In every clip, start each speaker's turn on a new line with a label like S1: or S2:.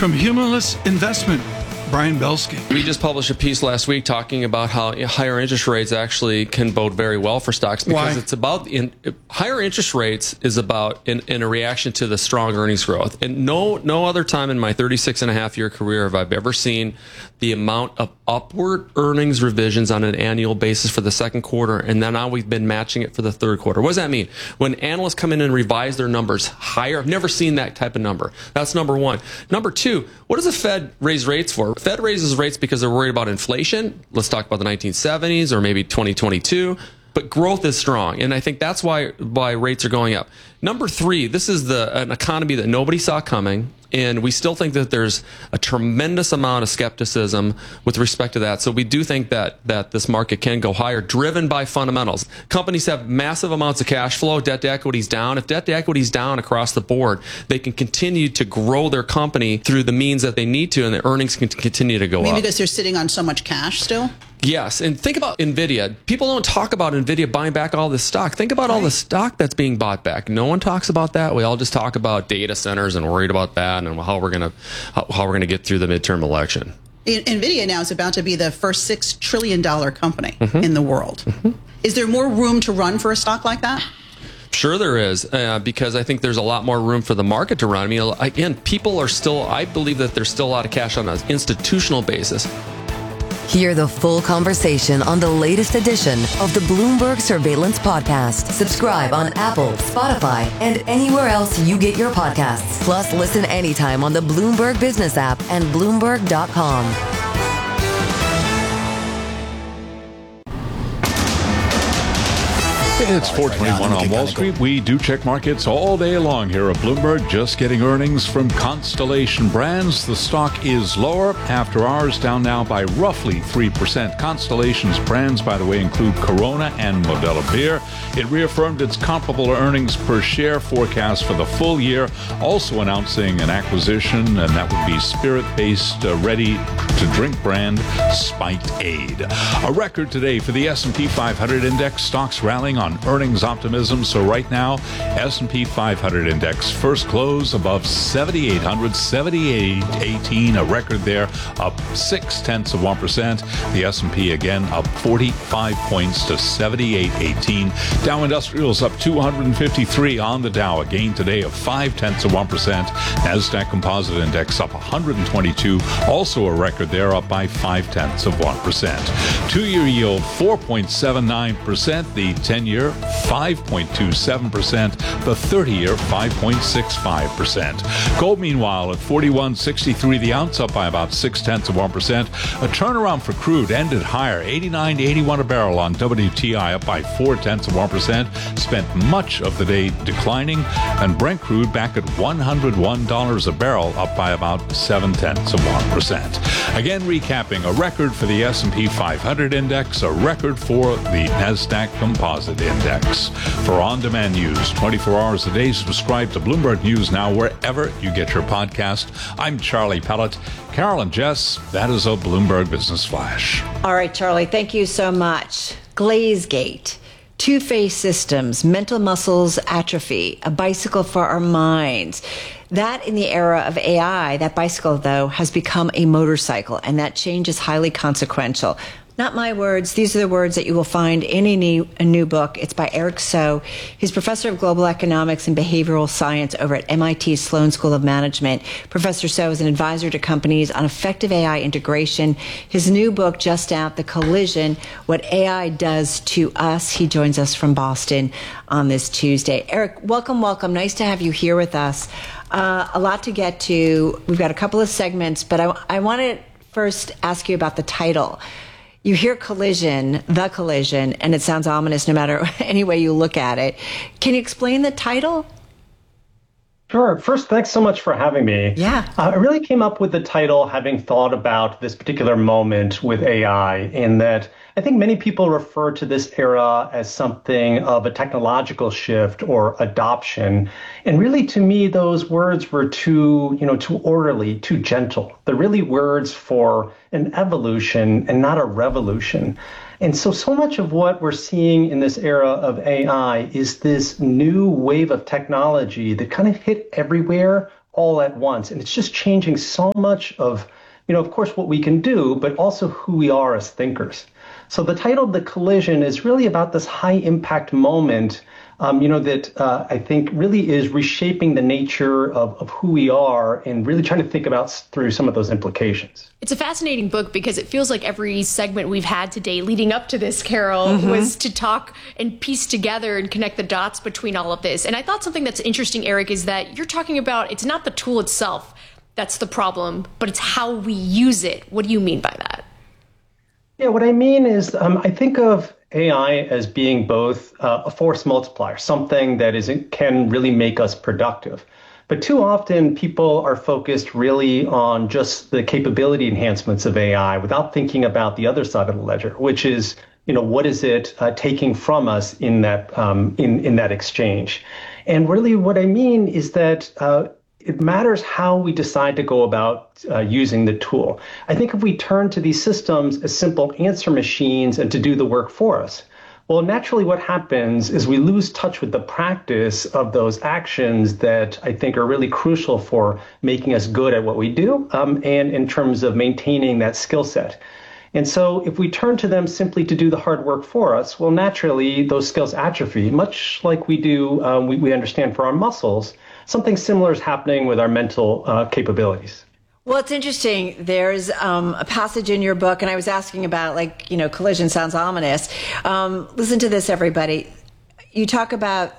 S1: From Humulus Investment, Brian Belsky.
S2: We just published a piece last week talking about how higher interest rates actually can bode very well for stocks because it's about higher interest rates is about in a reaction to the strong earnings growth. And no other time in my 36-and-a-half-year career have I ever seen the amount of upward earnings revisions on an annual basis for the second quarter, and then now we've been matching it for the third quarter. What does that mean? When analysts come in and revise their numbers higher, I've never seen that type of number. That's number one. Number two, what does the Fed raise rates for? Fed raises rates because they're worried about inflation. Let's talk about the 1970s or maybe 2022. But growth is strong, and I think that's why rates are going up. Number three, this is an economy that nobody saw coming, and we still think that there's a tremendous amount of skepticism with respect to that. So we do think that this market can go higher, driven by fundamentals. Companies have massive amounts of cash flow. Debt to equity is down. If debt to equity is down across the board, they can continue to grow their company through the means that they need to, and the earnings can continue to go up.
S3: Maybe because they're sitting on so much cash still?
S2: Yes, and think about NVIDIA. People don't talk about NVIDIA buying back all this stock. Think about all the stock that's being bought back. No one talks about that. We all just talk about data centers and worried about that and how we're gonna get through the midterm election.
S3: NVIDIA now is about to be the first $6 trillion company in the world. Is there more room to run for a stock like that?
S2: Sure there is, because I think there's a lot more room for the market to run. I mean, again, I believe that there's still a lot of cash on an institutional basis.
S4: Hear the full conversation on the latest edition of the Bloomberg Surveillance Podcast. Subscribe on Apple, Spotify, and anywhere else you get your podcasts. Plus, listen anytime on the Bloomberg Business app and Bloomberg.com.
S5: It's 4:21 on Wall Street. We do check markets all day long here at Bloomberg. Just getting earnings from Constellation Brands. The stock is lower after hours, down now by roughly 3%. Constellation's brands, by the way, include Corona and Modelo Beer. It reaffirmed its comparable earnings per share forecast for the full year, also announcing an acquisition, and that would be spirit-based, ready-to-drink brand Spiked Aid. A record today for the S&P 500 index. Stocks rallying on earnings optimism. So right now, S&P 500 index first close above 7,800, 7818, a record there, up 0.6%. The S&P again up 45 points to 7818. Dow Industrials up 253 on the Dow, a gain today of 0.5%. Nasdaq Composite Index up 122, also a record there, up by 0.5%. Two-year yield 4.79%. The 10-year 5.27%, the 30-year 5.65%. Gold, meanwhile, at $41.63 the ounce, up by about 0.6%. A turnaround for crude ended higher, $89.81 a barrel on WTI, up by 0.4%. Spent much of the day declining, and Brent crude back at $101 a barrel, up by about 0.7%. Again, recapping, a record for the S&P 500 index, a record for the Nasdaq Composite Index. For on-demand news, 24 hours a day, subscribe to Bloomberg News Now wherever you get your podcast. I'm Charlie Pellet. Carol and Jess, that is a Bloomberg Business Flash.
S6: All right, Charlie, thank you so much. Glazegate, two-phase systems, mental muscles atrophy, a bicycle for our minds. That in the era of AI, that bicycle, though, has become a motorcycle, and that change is highly consequential. Not my words. These are the words that you will find in a new book. It's by Eric So. He's professor of global economics and behavioral science over at MIT Sloan School of Management. Professor So is an advisor to companies on effective AI integration. His new book, just out, The Collision, What AI Does to Us. He joins us from Boston on this Tuesday. Eric, welcome. Nice to have you here with us. A lot to get to. We've got a couple of segments, but I want to first ask you about the title. You hear collision, the collision, and it sounds ominous no matter any way you look at it. Can you explain the title?
S7: Sure. First, thanks so much for having me.
S6: Yeah.
S7: I really came up with the title having thought about this particular moment with AI, in that I think many people refer to this era as something of a technological shift or adoption. And really, to me, those words were too orderly, too gentle. They're really words for an evolution and not a revolution. And so much of what we're seeing in this era of AI is this new wave of technology that kind of hit everywhere all at once. And it's just changing so much of, of course, what we can do, but also who we are as thinkers. So the title of The Collision is really about this high impact moment, that I think really is reshaping the nature of who we are and really trying to think about through some of those implications.
S8: It's a fascinating book because it feels like every segment we've had today leading up to this, Carol, was to talk and piece together and connect the dots between all of this. And I thought something that's interesting, Eric, is that you're talking about it's not the tool itself that's the problem, but it's how we use it. What do you mean by that?
S7: Yeah, what I mean is I think of AI as being both a force multiplier, something that can really make us productive. But too often people are focused really on just the capability enhancements of AI without thinking about the other side of the ledger, which is, what is it taking from us in that in that exchange? And really what I mean is that it matters how we decide to go about using the tool. I think if we turn to these systems as simple answer machines and to do the work for us, well, naturally what happens is we lose touch with the practice of those actions that I think are really crucial for making us good at what we do and in terms of maintaining that skill set. And so if we turn to them simply to do the hard work for us, well, naturally those skills atrophy, much like we do, we understand for our muscles. Something similar is happening with our mental capabilities.
S6: Well, it's interesting. There's a passage in your book, and I was asking about, collision sounds ominous. Listen to this, everybody. You talk about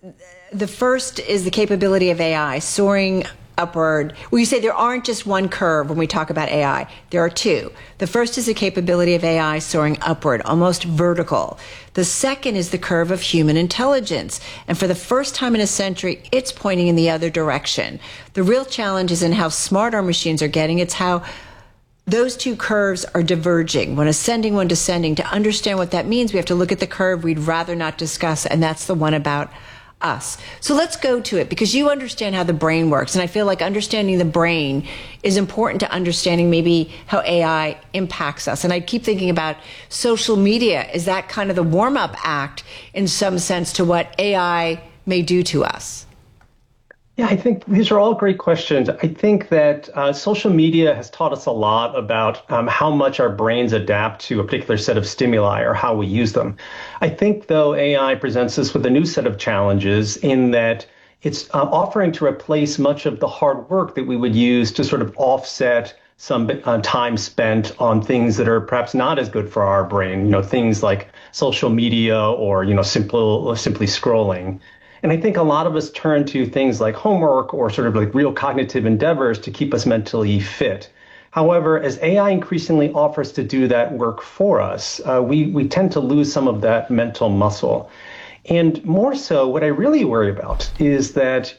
S6: the first is the capability of AI soaring upward. Well, you say there aren't just one curve when we talk about AI. There are two. The first is the capability of AI soaring upward, almost vertical. The second is the curve of human intelligence. And for the first time in a century, it's pointing in the other direction. The real challenge isn't how smart our machines are getting. It's how those two curves are diverging, one ascending, one descending. To understand what that means, we have to look at the curve we'd rather not discuss, and that's the one about us. So let's go to it, because you understand how the brain works. And I feel like understanding the brain is important to understanding maybe how AI impacts us. And I keep thinking about social media. Is that kind of the warm-up act in some sense to what AI may do to us?
S7: Yeah, I think these are all great questions. I think that social media has taught us a lot about how much our brains adapt to a particular set of stimuli or how we use them. I think, though, AI presents us with a new set of challenges in that it's offering to replace much of the hard work that we would use to sort of offset some time spent on things that are perhaps not as good for our brain, things like social media or, simply scrolling. And I think a lot of us turn to things like homework or sort of like real cognitive endeavors to keep us mentally fit. However, as AI increasingly offers to do that work for us, we tend to lose some of that mental muscle. And more so, what I really worry about is that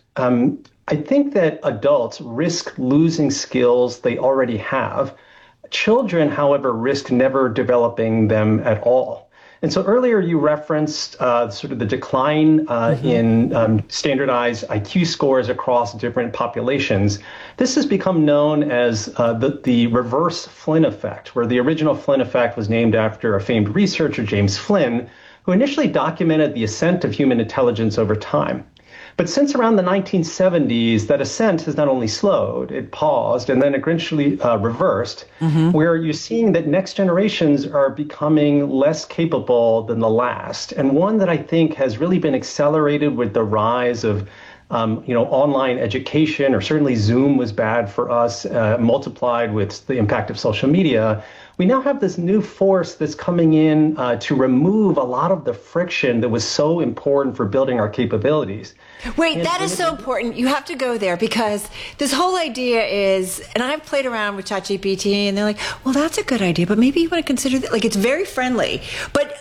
S7: I think that adults risk losing skills they already have. Children, however, risk never developing them at all. And so earlier you referenced sort of the decline in standardized IQ scores across different populations. This has become known as the reverse Flynn effect, where the original Flynn effect was named after a famed researcher, James Flynn, who initially documented the ascent of human intelligence over time. But since around the 1970s, that ascent has not only slowed, it paused, and then eventually reversed, where you're seeing that next generations are becoming less capable than the last. And one that I think has really been accelerated with the rise of online education, or certainly Zoom was bad for us, multiplied with the impact of social media. We now have this new force that's coming in to remove a lot of the friction that was so important for building our capabilities.
S6: Wait, that is so important. You have to go there, because this whole idea is, and I've played around with ChatGPT, and they're like, well, that's a good idea, but maybe you want to consider that. Like, it's very friendly, but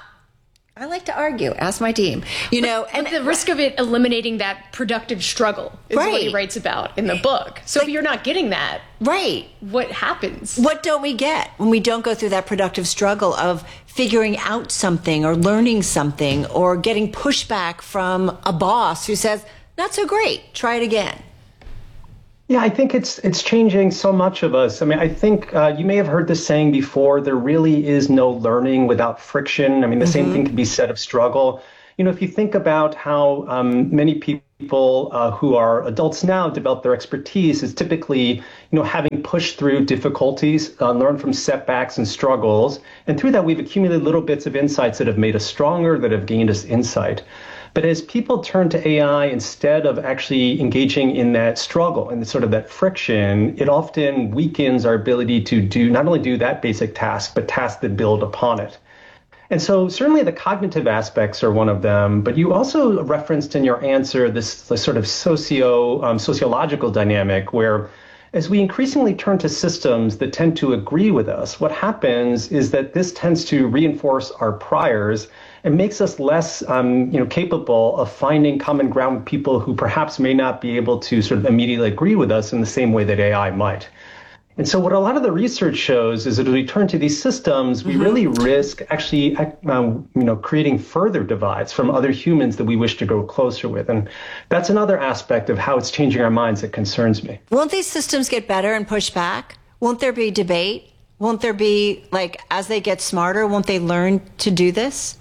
S6: I like to argue. Ask my team.
S8: And the risk of it eliminating that productive struggle is what he writes about in the book. So if you're not getting that, what happens?
S6: What don't we get when we don't go through that productive struggle of figuring out something or learning something or getting pushback from a boss who says, not so great, try it again?
S7: Yeah, I think it's changing so much of us. I mean, I think you may have heard this saying before, there really is no learning without friction. I mean, the same thing can be said of struggle. if you think about how many people who are adults now develop their expertise is typically, having pushed through difficulties, learned from setbacks and struggles. And through that, we've accumulated little bits of insights that have made us stronger, that have gained us insight. But as people turn to AI, instead of actually engaging in that struggle and sort of that friction, it often weakens our ability to not only do that basic task, but tasks that build upon it. And so certainly the cognitive aspects are one of them, but you also referenced in your answer this sort of sociological dynamic where as we increasingly turn to systems that tend to agree with us, what happens is that this tends to reinforce our priors and makes us less capable of finding common ground with people who perhaps may not be able to sort of immediately agree with us in the same way that AI might. And so what a lot of the research shows is that as we turn to these systems, we really risk actually, creating further divides from other humans that we wish to grow closer with. And that's another aspect of how it's changing our minds that concerns me.
S6: Won't these systems get better and push back? Won't there be debate? Won't there be, as they get smarter, won't they learn to do this?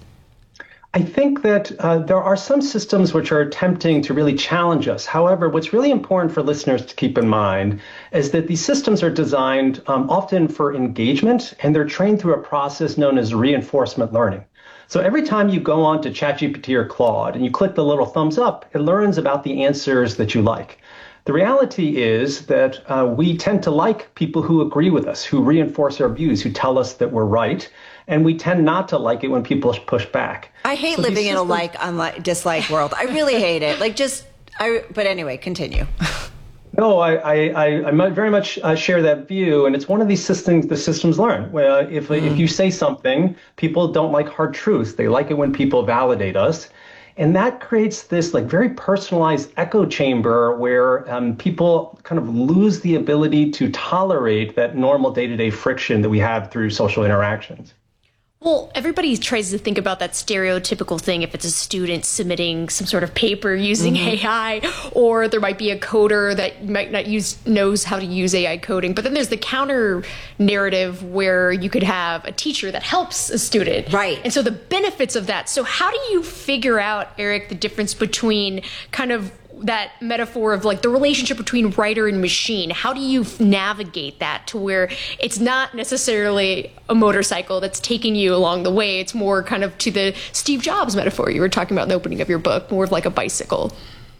S7: I think that there are some systems which are attempting to really challenge us. However, what's really important for listeners to keep in mind is that these systems are designed often for engagement, and they're trained through a process known as reinforcement learning. So every time you go on to ChatGPT or Claude and you click the little thumbs up, it learns about the answers that you like. The reality is that we tend to like people who agree with us, who reinforce our views, who tell us that we're right. And we tend not to like it when people push back.
S6: I hate living in a dislike world. I really hate it. But anyway, continue.
S7: No, I very much share that view. And it's one of these systems the systems learn. Where if you say something, people don't like hard truths. They like it when people validate us. And that creates this very personalized echo chamber where people kind of lose the ability to tolerate that normal day-to-day friction that we have through social interactions.
S8: Well, everybody tries to think about that stereotypical thing if it's a student submitting some sort of paper using AI, or there might be a coder that might not knows how to use AI coding. But then there's the counter narrative where you could have a teacher that helps a student.
S6: Right.
S8: And so the benefits of that. So how do you figure out, Eric, the difference between kind of that metaphor of the relationship between writer and machine? How do you navigate that to where it's not necessarily a motorcycle that's taking you along the way? It's more kind of to the Steve Jobs metaphor you were talking about in the opening of your book, more of like a bicycle.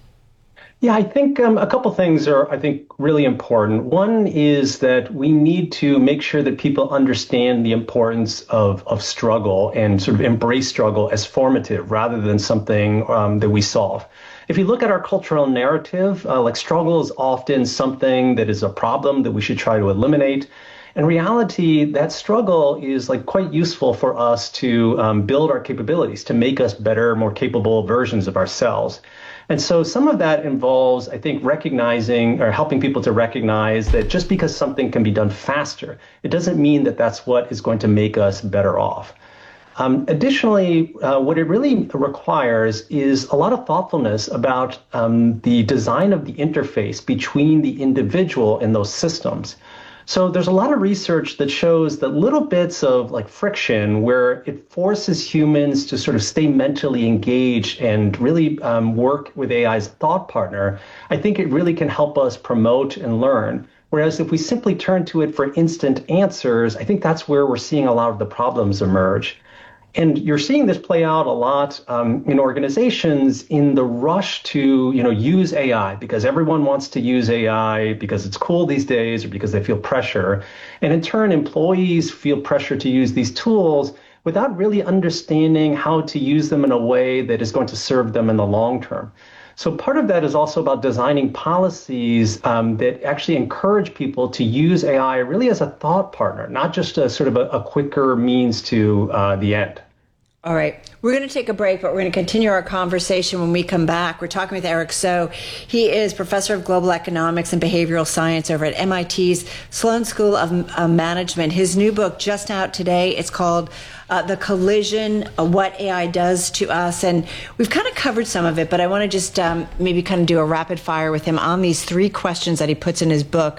S7: Yeah, I think a couple things are, really important. One is that we need to make sure that people understand the importance of struggle and sort of embrace struggle as formative rather than something that we solve. If you look at our cultural narrative, struggle is often something that is a problem that we should try to eliminate. In reality, that struggle is quite useful for us to build our capabilities, to make us better, more capable versions of ourselves. And so some of that involves, recognizing or helping people to recognize that just because something can be done faster, it doesn't mean that that's what is going to make us better off. Additionally, what it really requires is a lot of thoughtfulness about the design of the interface between the individual and those systems. So there's a lot of research that shows that little bits of friction where it forces humans to sort of stay mentally engaged and really work with AI as a thought partner, I think it really can help us promote and learn. Whereas if we simply turn to it for instant answers, I think that's where we're seeing a lot of the problems emerge. And you're seeing this play out a lot in organizations in the rush to, use AI because everyone wants to use AI because it's cool these days or because they feel pressure. And in turn, employees feel pressure to use these tools without really understanding how to use them in a way that is going to serve them in the long term. So part of that is also about designing policies that actually encourage people to use AI really as a thought partner, not just a sort of a quicker means to the end.
S6: All right. We're going to take a break, but we're going to continue our conversation when we come back. We're talking with Eric So. He is professor of global economics and behavioral science over at MIT's Sloan School of Management. His new book just out today. It's called The Collision, What AI Does to Us. And we've kind of covered some of it, but I want to just maybe kind of do a rapid fire with him on these 3 questions that he puts in his book.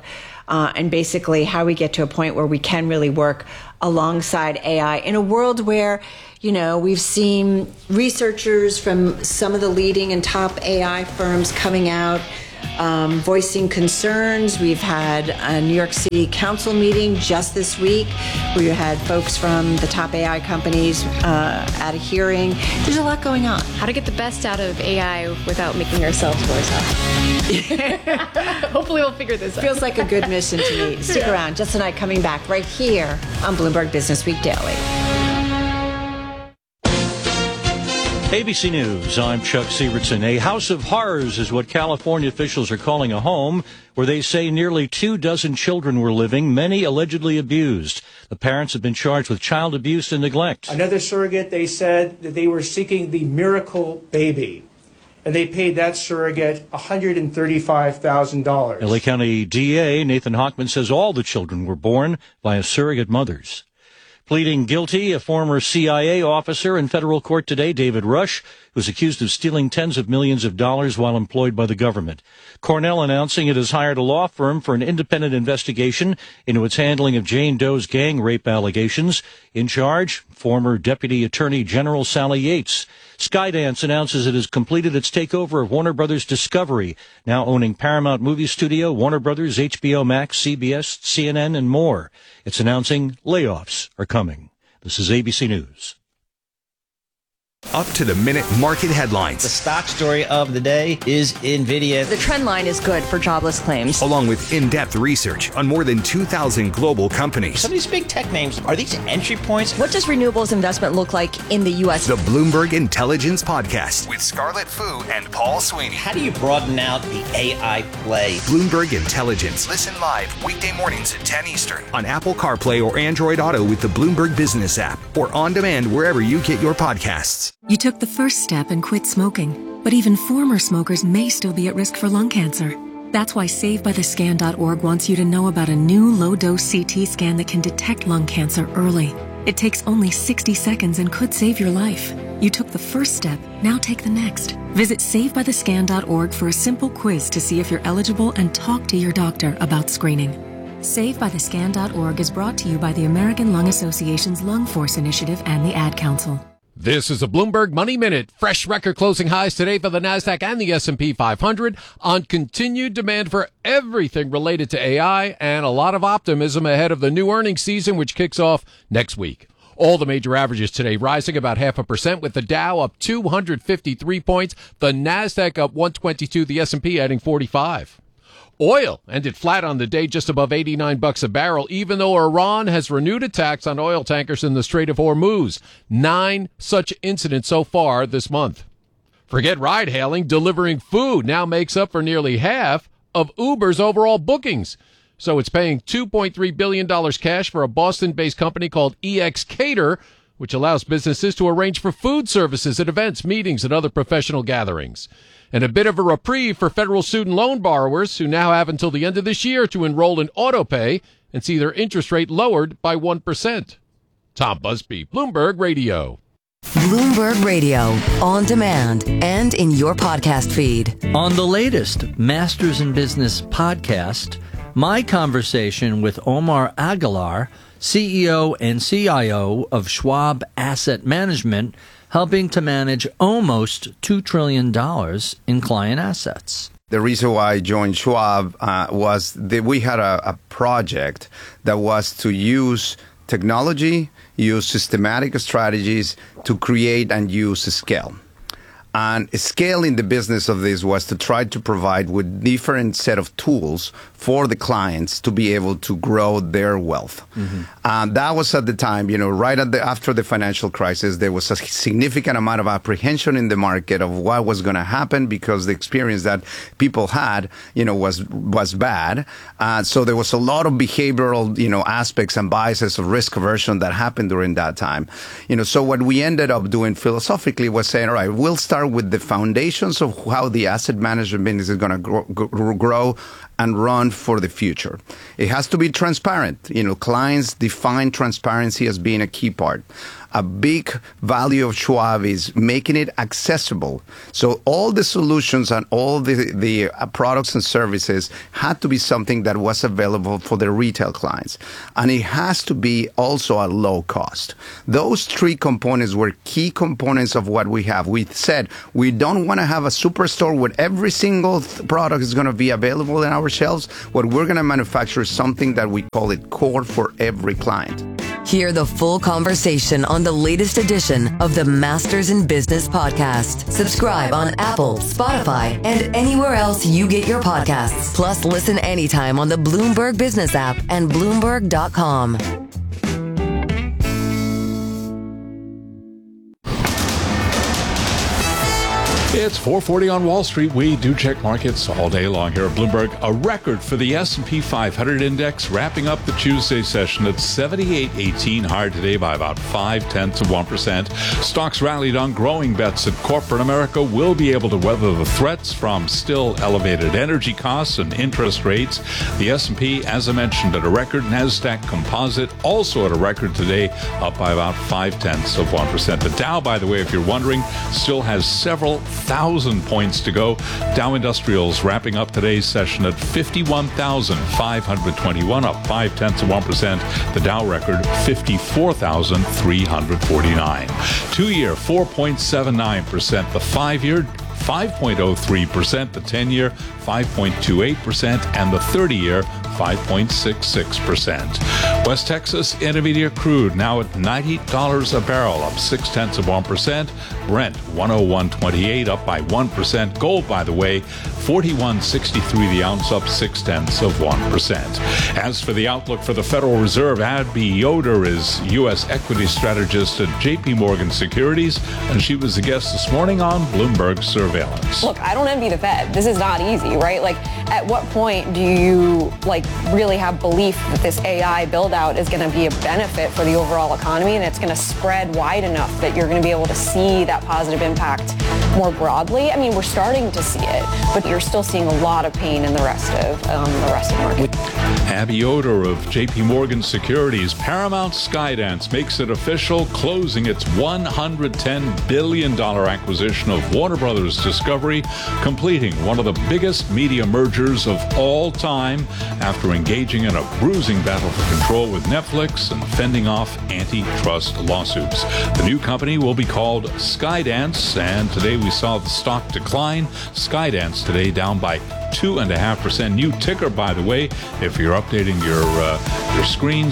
S6: and basically how we get to a point where we can really work alongside AI in a world where, we've seen researchers from some of the leading and top AI firms coming out, voicing concerns. We've had a New York City Council meeting just this week where you had folks from the top AI companies at a hearing. There's a lot going on.
S8: How to get the best out of AI without making ourselves worse off. Hopefully we'll figure this out.
S6: Feels like a good mission to me. Stick around. Jess and I coming back right here on Bloomberg Business Week Daily.
S9: ABC News, I'm Chuck Sievertson. A house of horrors is what California officials are calling a home where they say nearly 24 children were living, many allegedly abused. The parents have been charged with child abuse and neglect.
S10: Another surrogate, they said that they were seeking the miracle baby, and they paid that surrogate $135,000.
S9: LA County DA Nathan Hochman says all the children were born by surrogate mothers. Pleading guilty, a former CIA officer in federal court today, David Rush, who's accused of stealing tens of millions of dollars while employed by the government. Cornell announcing it has hired a law firm for an independent investigation into its handling of Jane Doe's gang rape allegations. In charge, former Deputy Attorney General Sally Yates. Skydance announces it has completed its takeover of Warner Brothers Discovery, now owning Paramount Movie Studio, Warner Brothers, HBO Max, CBS, CNN, and more. It's announcing layoffs are coming. This is ABC News.
S11: Up-to-the-minute market headlines.
S12: The stock story of the day is NVIDIA.
S13: The trend line is good for jobless claims.
S11: Along with in-depth research on more than 2,000 global companies.
S12: Some of these big tech names, are these entry points?
S13: What does renewables investment look like in the U.S.?
S11: The Bloomberg Intelligence Podcast with Scarlett Fu and Paul Sweeney.
S12: How do you broaden out the AI play?
S11: Bloomberg Intelligence. Listen live weekday mornings at 10 Eastern on Apple CarPlay or Android Auto with the Bloomberg Business app or on demand wherever you get your podcasts.
S14: You took the first step and quit smoking, but even former smokers may still be at risk for lung cancer. That's why SaveByTheScan.org wants you to know about a new low-dose CT scan that can detect lung cancer early. It takes only 60 seconds and could save your life. You took the first step, now take the next. Visit SaveByTheScan.org for a simple quiz to see if you're eligible and talk to your doctor about screening. SaveByTheScan.org is brought to you by the American Lung Association's Lung Force Initiative and the Ad Council.
S15: This is a Bloomberg Money Minute. Fresh record closing highs today for the NASDAQ and the S&P 500 on continued demand for everything related to AI and a lot of optimism ahead of the new earnings season, which kicks off next week. All the major averages today rising about 0.5%, with the Dow up 253 points, the NASDAQ up 122, the S&P adding 45. Oil ended flat on the day, just above $89 a barrel, even though Iran has renewed attacks on oil tankers in the Strait of Hormuz. 9 such incidents so far this month. Forget ride-hailing, delivering food now makes up for nearly half of Uber's overall bookings. So it's paying $2.3 billion cash for a Boston-based company called ExCater, which allows businesses to arrange for food services at events, meetings, and other professional gatherings. And a bit of a reprieve for federal student loan borrowers who now have until the end of this year to enroll in AutoPay and see their interest rate lowered by 1%. Tom Busby, Bloomberg Radio.
S4: Bloomberg Radio, on demand and in your podcast feed.
S16: On the latest Masters in Business podcast, my conversation with Omar Aguilar, CEO and CIO of Schwab Asset Management, helping to manage almost $2 trillion in client assets.
S17: The reason why I joined Schwab was that we had a project that was to use technology, use systematic strategies to create and use scale. And scaling the business of this was to try to provide with different set of tools for the clients to be able to grow their wealth. Mm-hmm. That was at the time, right after the financial crisis, there was a significant amount of apprehension in the market of what was going to happen because the experience that people had, was bad. So there was a lot of behavioral, aspects and biases of risk aversion that happened during that time. So what we ended up doing philosophically was saying, all right, we'll start with the foundations of how the asset management business is going to grow and run for the future. It has to be transparent. Clients define transparency as being a key part. A big value of Schwab is making it accessible. So all the solutions and all the products and services had to be something that was available for the retail clients. And it has to be also at low cost. Those three components were key components of what we have. We said we don't want to have a superstore where every single product is going to be available in our shelves. What we're going to manufacture is something that we call it core for every client.
S4: Hear the full conversation on the latest edition of the Masters in Business podcast. Subscribe on Apple, Spotify, and anywhere else you get your podcasts. Plus, listen anytime on the Bloomberg Business app and Bloomberg.com.
S5: It's 4:40 on Wall Street. We do check markets all day long here at Bloomberg. A record for the S&P 500 index, wrapping up the Tuesday session at 78.18, higher today by about 0.5%. Stocks rallied on growing bets that corporate America will be able to weather the threats from still elevated energy costs and interest rates. The S&P, as I mentioned, at a record. NASDAQ Composite also at a record today, up by about 0.5%. The Dow, by the way, if you're wondering, still has several thousand points to go. Dow Industrials wrapping up today's session at 51,521, up 0.5%. The Dow record 54,349. 2-year 4.79%. The 5-year 5.03%, the 10-year 5.28%, and the 30-year 5.66%. West Texas Intermediate crude now at $90 a barrel, up 0.6%. Brent 101.28, up by 1%. Gold, by the way, 41.63 the ounce, up 0.6%. As for the outlook for the Federal Reserve, Abby Yoder is U.S. equity strategist at J.P. Morgan Securities, and she was the guest this morning on Bloomberg Surveillance.
S18: Look, I don't envy the Fed. This is not easy, right? Like, at what point do you really have belief that this AI build out is going to be a benefit for the overall economy and it's going to spread wide enough that you're going to be able to see that positive impact more broadly? I mean, we're starting to see it, but you're still seeing a lot of pain in the rest of the market.
S5: Abby Yoder of JP Morgan Securities. Paramount Skydance makes it official, closing its $110 billion acquisition of Warner Brothers Discovery, completing one of the biggest media mergers of all time after engaging in a bruising battle for control with Netflix and fending off antitrust lawsuits. The new company will be called Skydance, and today we saw the stock decline. Skydance today down by 2.5%. New ticker, by the way, if you're updating your screens,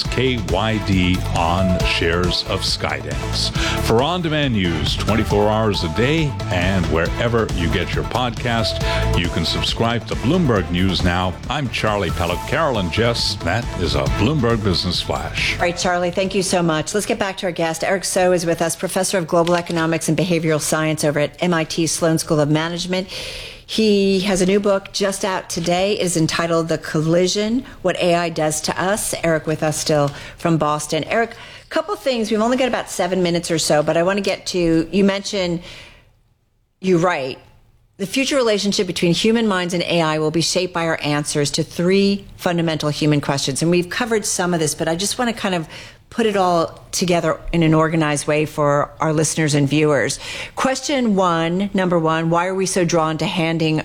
S5: SKYD on shares of Skydance. For on-demand news 24 hours a day and wherever you get your podcast, you can subscribe to Bloomberg News Now. I'm Charlie Pellet. Carol and Jess, that is a Bloomberg Business Flash.
S6: All right, Charlie, thank you so much. Let's get back to our guest. Eric So is with us, professor of global economics and behavioral science over at MIT Sloan School of Management. He has a new book just out today. It is entitled The Collision, What AI Does to Us. Eric with us still from Boston. Eric, a couple things. We've only got about 7 minutes or so, but I want to get to, you mentioned, you write, the future relationship between human minds and AI will be shaped by our answers to 3 fundamental human questions. And we've covered some of this, but I just want to kind of put it all together in an organized way for our listeners and viewers. Question 1, number 1, why are we so drawn to handing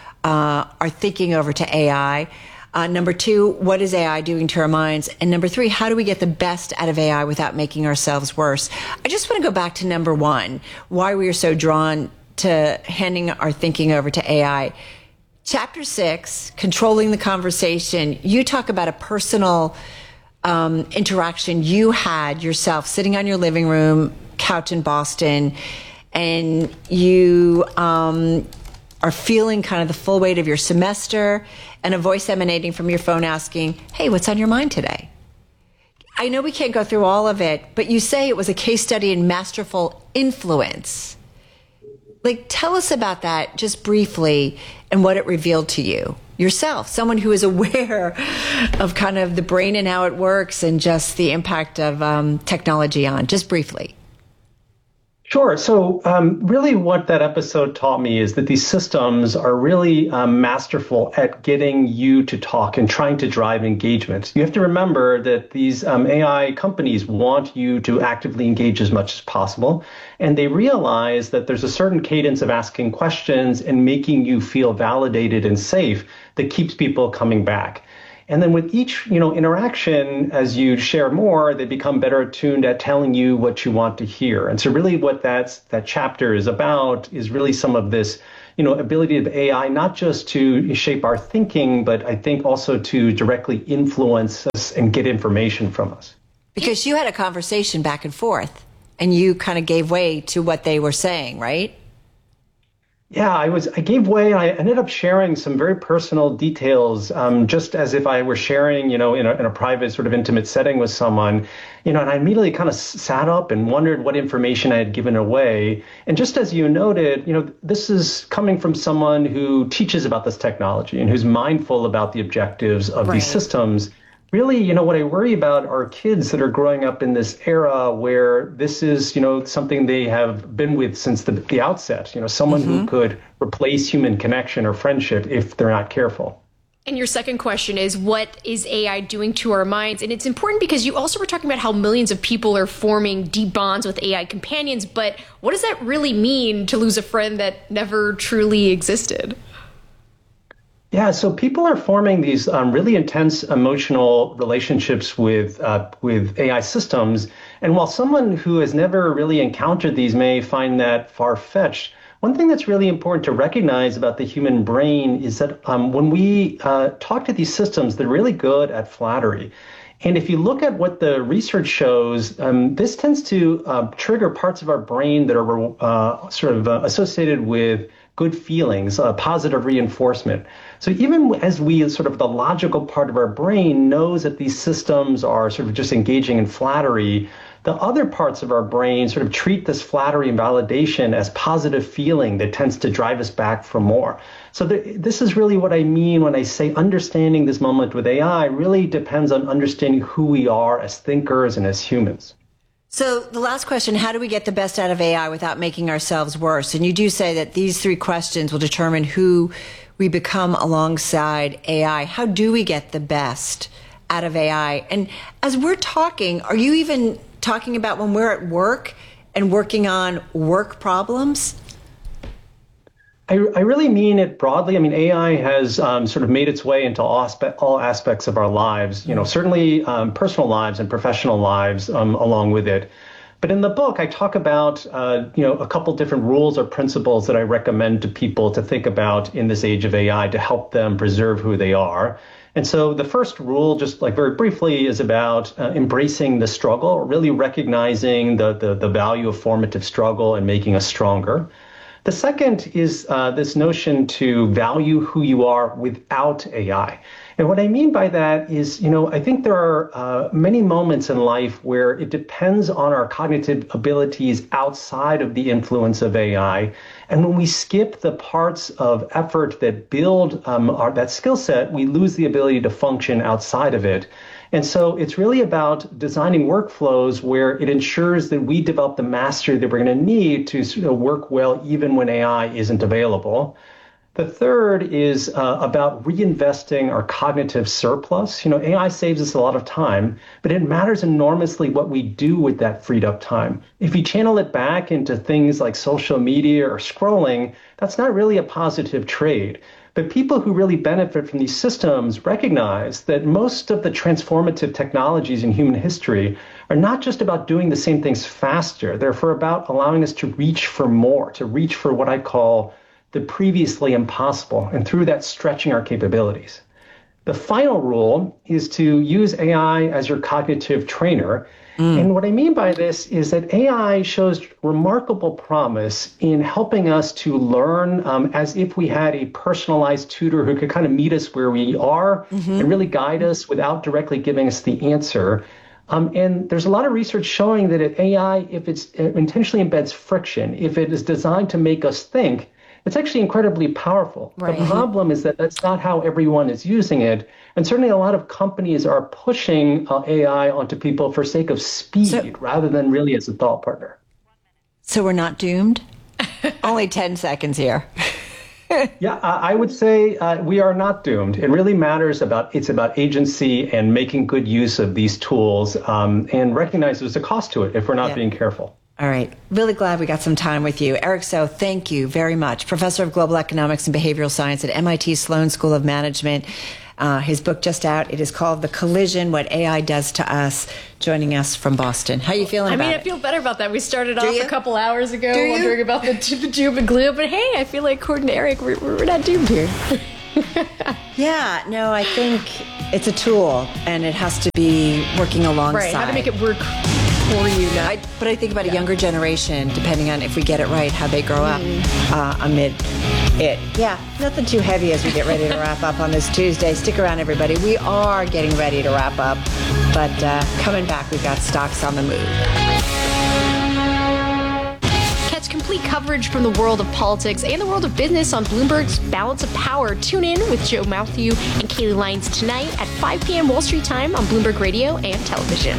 S6: our thinking over to AI? Number 2, what is AI doing to our minds? And number 3, how do we get the best out of AI without making ourselves worse? I just want to go back to number 1, why we are so drawn to handing our thinking over to AI. Chapter 6, Controlling the Conversation, you talk about a personal interaction you had yourself sitting on your living room couch in Boston, and you are feeling kind of the full weight of your semester, and a voice emanating from your phone asking, hey, what's on your mind today? I know we can't go through all of it, but you say it was a case study in masterful influence. Tell us about that just briefly and what it revealed to you yourself, someone who is aware of kind of the brain and how it works and just the impact of technology on, just briefly.
S7: Sure. So really what that episode taught me is that these systems are really masterful at getting you to talk and trying to drive engagement. You have to remember that these AI companies want you to actively engage as much as possible. And they realize that there's a certain cadence of asking questions and making you feel validated and safe that keeps people coming back. And then with each, interaction, as you share more, they become better attuned at telling you what you want to hear. And so really what that chapter is about is really some of this, ability of AI, not just to shape our thinking, but I think also to directly influence us and get information from us.
S6: Because you had a conversation back and forth and you kind of gave way to what they were saying, right?
S7: Yeah, I gave way. I ended up sharing some very personal details, just as if I were sharing, in a private sort of intimate setting with someone, and I immediately kind of sat up and wondered what information I had given away. And just as you noted, this is coming from someone who teaches about this technology and who's mindful about the objectives of these systems. Really, what I worry about are kids that are growing up in this era where this is, something they have been with since the outset, someone who could replace human connection or friendship if they're not careful.
S8: And your second question is, what is AI doing to our minds? And it's important because you also were talking about how millions of people are forming deep bonds with AI companions, but what does that really mean to lose a friend that never truly existed?
S7: Yeah, so people are forming these really intense emotional relationships with AI systems. And while someone who has never really encountered these may find that far-fetched, one thing that's really important to recognize about the human brain is that when we talk to these systems, they're really good at flattery. And if you look at what the research shows, this tends to trigger parts of our brain that are associated with good feelings, positive reinforcement. So even as we the logical part of our brain knows that these systems are sort of just engaging in flattery, the other parts of our brain sort of treat this flattery and validation as positive feeling that tends to drive us back for more. So this is really what I mean when I say understanding this moment with AI really depends on understanding who we are as thinkers and as humans.
S6: So the last question, how do we get the best out of AI without making ourselves worse? And you do say that these three questions will determine who we become alongside AI. How do we get the best out of AI? And as we're talking, are you even talking about when we're at work and working on work problems?
S7: I really mean it broadly. I mean, AI has sort of made its way into all aspects of our lives, certainly personal lives and professional lives along with it. But in the book, I talk about, a couple different rules or principles that I recommend to people to think about in this age of AI to help them preserve who they are. And so the first rule, just like very briefly, is about embracing the struggle, really recognizing the value of formative struggle and making us stronger. The second is this notion to value who you are without AI. And what I mean by that is, I think there are many moments in life where it depends on our cognitive abilities outside of the influence of AI. And when we skip the parts of effort that build that skill set, we lose the ability to function outside of it. And so it's really about designing workflows where it ensures that we develop the mastery that we're going to need to work well even when AI isn't available. The third is about reinvesting our cognitive surplus. AI saves us a lot of time, but it matters enormously what we do with that freed up time. If you channel it back into things like social media or scrolling, that's not really a positive trade. But people who really benefit from these systems recognize that most of the transformative technologies in human history are not just about doing the same things faster. They're about allowing us to reach for more, to reach for what I call the previously impossible, and through that stretching our capabilities. The final rule is to use AI as your cognitive trainer. And what I mean by this is that AI shows remarkable promise in helping us to learn as if we had a personalized tutor who could kind of meet us where we are and really guide us without directly giving us the answer. And there's a lot of research showing that AI, if it intentionally embeds friction, if it is designed to make us think, it's actually incredibly powerful. Right. The problem is that that's not how everyone is using it. And certainly a lot of companies are pushing AI onto people for sake of speed rather than really as a thought partner.
S6: So we're not doomed? Only 10 seconds here.
S7: Yeah, I would say we are not doomed. It really matters about agency and making good use of these tools and recognize there's a cost to it if we're not being careful.
S6: All right. Really glad we got some time with you. Eric So, thank you very much. Professor of Global Economics and Behavioral Science at MIT Sloan School of Management. His book just out. It is called The Collision, What AI Does to Us, joining us from Boston. How are you feeling about it?
S8: I feel better about that. We started off a couple hours ago wondering about the doom and gloom, but hey, I feel like according to Eric, we're not doomed here.
S6: Yeah, no, I think it's a tool, and it has to be working alongside.
S8: Right, how to make it work for you now.
S6: But I think about a younger generation, depending on if we get it right, how they grow up amid it. Yeah, nothing too heavy as we get ready to wrap up on this Tuesday. Stick around, everybody. We are getting ready to wrap up, but coming back, we've got stocks on the move.
S8: Catch complete coverage from the world of politics and the world of business on Bloomberg's Balance of Power. Tune in with Joe Matthew and Kaylee Lyons tonight at 5 p.m. Wall Street time on Bloomberg Radio and television.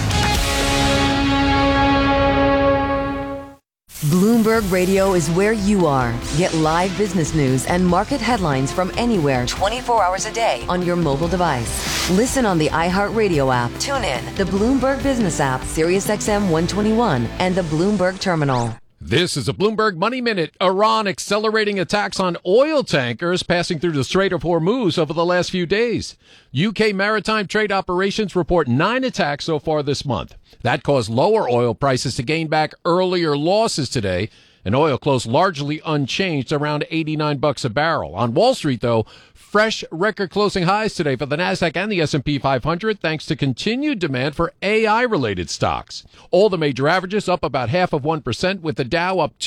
S4: Bloomberg Radio is where you are. Get live business news and market headlines from anywhere 24 hours a day on your mobile device. Listen on the iHeartRadio app. Tune in the Bloomberg Business app, SiriusXM 121, and the Bloomberg Terminal.
S15: This is a Bloomberg Money Minute. Iran accelerating attacks on oil tankers passing through the Strait of Hormuz over the last few days. UK maritime trade operations report 9 attacks so far this month. That caused lower oil prices to gain back earlier losses today, and oil closed largely unchanged around $89 a barrel. On Wall Street, though, fresh record closing highs today for the NASDAQ and the S&P 500 thanks to continued demand for AI-related stocks. All the major averages up about 0.5%, with the Dow up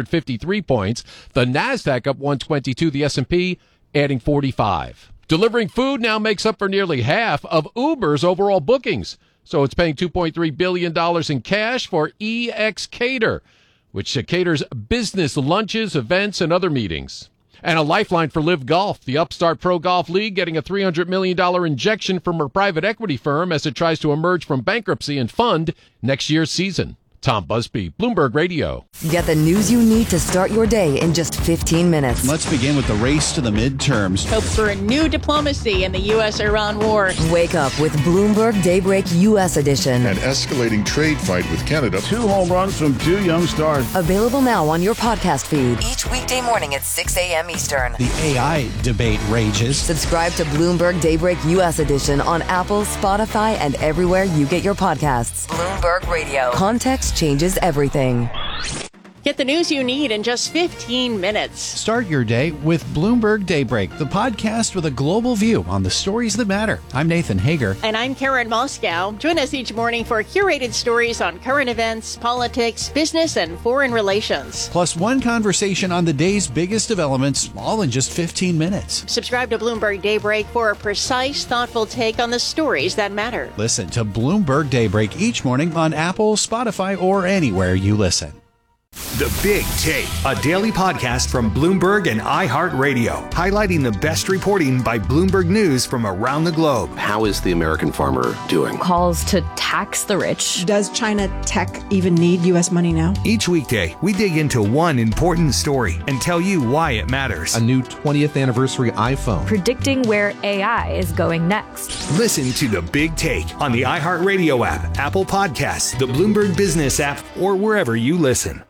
S15: 253 points, the NASDAQ up 122, the S&P adding 45. Delivering food now makes up for nearly half of Uber's overall bookings. So it's paying $2.3 billion in cash for ExCater, which caters business lunches, events, and other meetings. And a lifeline for Live Golf. The Upstart Pro Golf League getting a $300 million injection from her private equity firm as it tries to emerge from bankruptcy and fund next year's season. Tom Busby, Bloomberg Radio.
S4: Get the news you need to start your day in just 15 minutes.
S19: Let's begin with the race to the midterms.
S20: Hope for a new diplomacy in the U.S.-Iran war.
S4: Wake up with Bloomberg Daybreak U.S. edition.
S21: An escalating trade fight with Canada.
S22: 2 home runs from 2 young stars.
S4: Available now on your podcast feed. Each weekday morning at 6 a.m. Eastern.
S19: The AI debate rages.
S4: Subscribe to Bloomberg Daybreak U.S. edition on Apple, Spotify, and everywhere you get your podcasts. Bloomberg Radio. Context changes everything.
S20: Get the news you need in just 15 minutes.
S19: Start your day with Bloomberg Daybreak, the podcast with a global view on the stories that matter. I'm Nathan Hager.
S20: And I'm Karen Moscow. Join us each morning for curated stories on current events, politics, business, and foreign relations.
S19: Plus one conversation on the day's biggest developments, all in just 15 minutes.
S20: Subscribe to Bloomberg Daybreak for a precise, thoughtful take on the stories that matter.
S19: Listen to Bloomberg Daybreak each morning on Apple, Spotify, or anywhere you listen.
S11: The Big Take, a daily podcast from Bloomberg and iHeartRadio, highlighting the best reporting by Bloomberg News from around the globe.
S23: How is the American farmer doing?
S13: Calls to tax the rich.
S24: Does China tech even need U.S. money now?
S11: Each weekday, we dig into one important story and tell you why it matters.
S25: A new 20th anniversary iPhone.
S13: Predicting where AI is going next.
S11: Listen to The Big Take on the iHeartRadio app, Apple Podcasts, the Bloomberg Business app, or wherever you listen.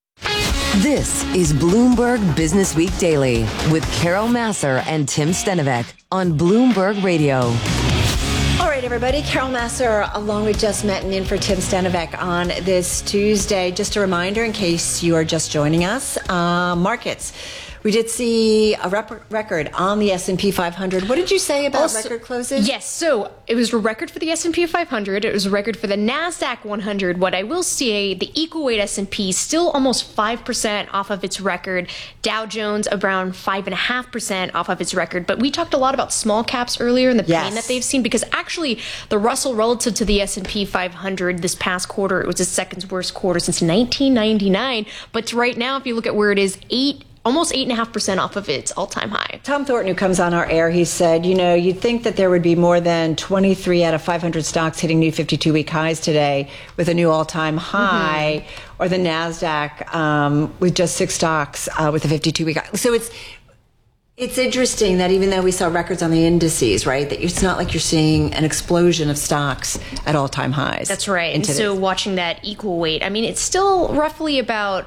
S4: This is Bloomberg Business Week Daily with Carol Massar and Tim Stenovec on Bloomberg Radio.
S6: All right, everybody. Carol Massar, along with Jess Metten, in for Tim Stenovec on this Tuesday. Just a reminder, in case you are just joining us, markets. We did see a record on the S&P 500. What did you say about record closes?
S8: Yes, so it was a record for the S&P 500. It was a record for the NASDAQ 100. What I will say, the equal weight S&P still almost 5% off of its record. Dow Jones around 5.5% off of its record. But we talked a lot about small caps earlier and the pain that they've seen, because actually the Russell relative to the S&P 500 this past quarter, it was the second worst quarter since 1999. But right now, if you look at where it is, almost 8.5% off of its all-time high.
S6: Tom Thornton, who comes on our air, he said, you'd think that there would be more than 23 out of 500 stocks hitting new 52-week highs today with a new all-time high, or the NASDAQ with just 6 stocks with a 52-week high. So it's interesting that even though we saw records on the indices, right, that it's not like you're seeing an explosion of stocks at all-time highs.
S8: That's right. And so watching that equal weight, I mean, it's still roughly about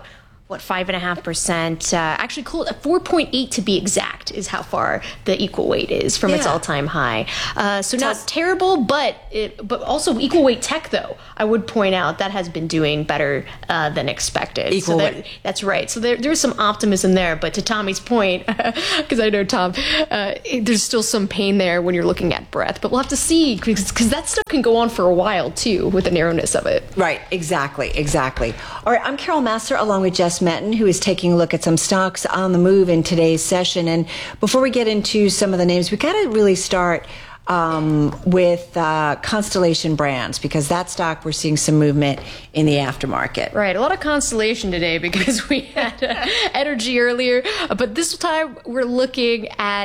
S8: 5.5%, actually 4.8 to be exact is how far the equal weight is from its all-time high. So not terrible, but also equal weight tech, though, I would point out that has been doing better than expected.
S6: Equal weight.
S8: That's right. So there's some optimism there. But to Tommy's point, because I know Tom, there's still some pain there when you're looking at breadth. But we'll have to see, because that stuff can go on for a while, too, with the narrowness of it.
S6: Right. Exactly. All right. I'm Carol Massar, along with Jess Metton, who is taking a look at some stocks on the move in today's session. And before we get into some of the names, we got to really start with Constellation Brands, because that stock, we're seeing some movement in the aftermarket.
S8: Right. A lot of Constellation today because we had energy earlier. But this time we're looking at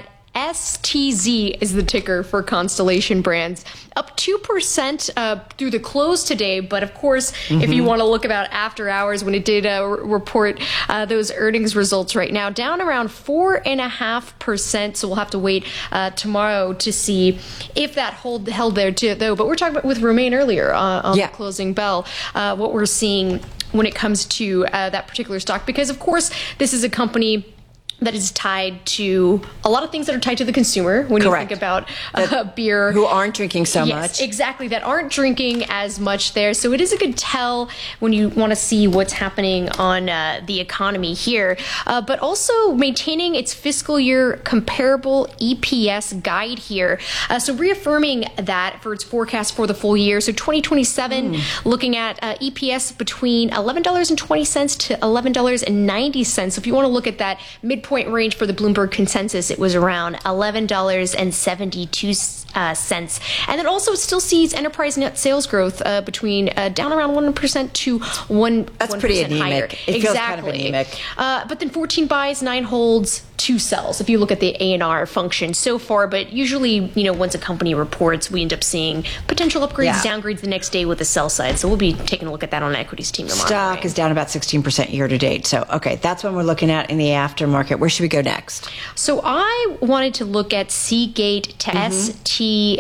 S8: STZ is the ticker for Constellation Brands, up 2% through the close today. But of course, if you want to look about after hours, when it did report those earnings results right now, down around 4.5%. So we'll have to wait tomorrow to see if that held there too, though. But we're talking about with Romain earlier on the closing bell, what we're seeing when it comes to that particular stock, because of course, this is a company that is tied to a lot of things that are tied to the consumer when you think about beer.
S6: Who aren't drinking so
S8: much.
S6: much.
S8: Exactly, that aren't drinking as much there. So it is a good tell when you want to see what's happening on the economy here. But also maintaining its fiscal year comparable EPS guide here. So reaffirming that for its forecast for the full year. So 2027, looking at EPS between $11.20 to $11.90. So if you want to look at that midpoint range for the Bloomberg consensus, it was around $11.72. And then also it still sees enterprise net sales growth between down around 1% to 1%.
S6: That's pretty anemic.
S8: Higher.
S6: It feels kind of anemic.
S8: But then 14 buys, 9 holds, 2 sells, if you look at the A&R function so far. But usually, once a company reports, we end up seeing potential upgrades, downgrades the next day with the sell side. So we'll be taking a look at that on the equities team tomorrow.
S6: Stock is down about 16% year to date. So, okay, that's when we're looking at in the aftermarket. Where should we go next?
S8: So I wanted to look at Seagate to STX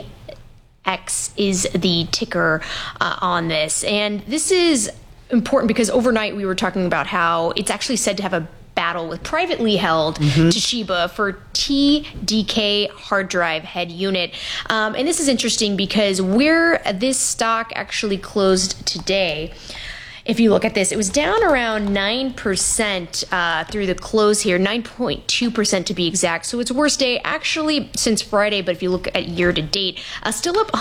S8: is the ticker on this. And this is important because overnight we were talking about how it's actually said to have a battle with privately held Toshiba for TDK hard drive head unit. And this is interesting because where this stock actually closed today, if you look at this, it was down around 9% through the close here, 9.2% to be exact. So its worst day actually since Friday, but if you look at year to date, still up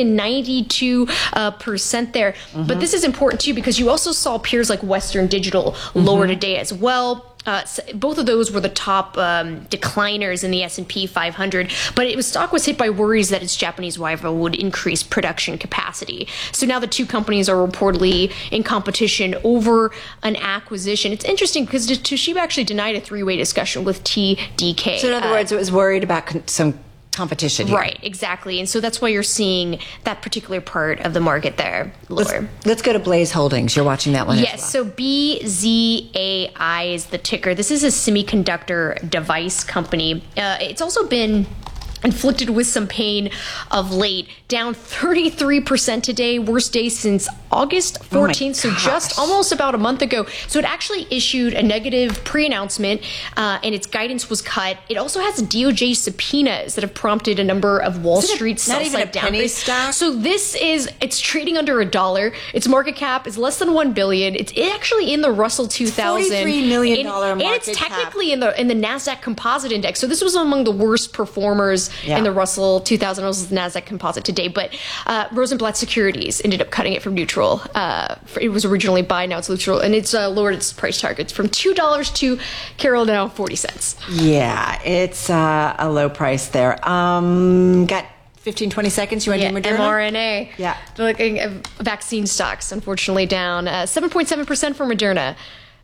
S8: 192% there. But this is important too because you also saw peers like Western Digital lower today as well. Both of those were the top decliners in the S&P 500, but stock was hit by worries that its Japanese rival would increase production capacity. So now the two companies are reportedly in competition over an acquisition. It's interesting because Toshiba actually denied a 3-way discussion with TDK.
S6: So in other words, it was worried about some competition here.
S8: Right, exactly. And so that's why you're seeing that particular part of the market there lower.
S6: Let's go to Blaze Holdings. You're watching that one
S8: Yes,
S6: as well.
S8: so BZAI is the ticker. This is a semiconductor device company. It's also been inflicted with some pain of late, down 33% today, worst day since August 14th, so just almost about a month ago. So it actually issued a negative pre-announcement, and its guidance was cut. It also has DOJ subpoenas that have prompted a number of Wall Street sell-side downgrades. So it's trading under $1. Its market cap is less than $1 billion. It's actually in the Russell 2000.
S6: $43 million market
S8: and it's technically in the NASDAQ Composite Index. So this was among the worst performers in the Russell 2000, also the NASDAQ Composite today. But Rosenblatt Securities ended up cutting it from neutral. It was originally buy, now it's neutral. And it's lowered its price targets from $2 to, Carol, now 40 cents.
S6: Yeah, it's a low price there. Got 15, 20 seconds. You want to do Moderna?
S8: mRNA. Yeah. Looking at vaccine stocks, unfortunately, down 7.7% for Moderna.